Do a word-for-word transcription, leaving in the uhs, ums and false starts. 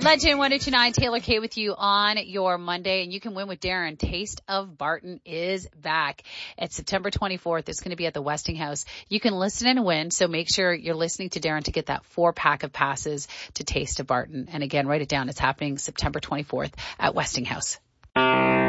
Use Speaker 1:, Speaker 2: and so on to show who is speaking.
Speaker 1: Legend one oh two nine, Taylor K with you on your Monday, and you can win with Darren. Taste of Barton is back. It's September twenty-fourth. It's going to be at the Westinghouse. You can listen and win, so make sure you're listening to Darren to get that four pack of passes to Taste of Barton. And again, write it down. It's happening September twenty-fourth at Westinghouse.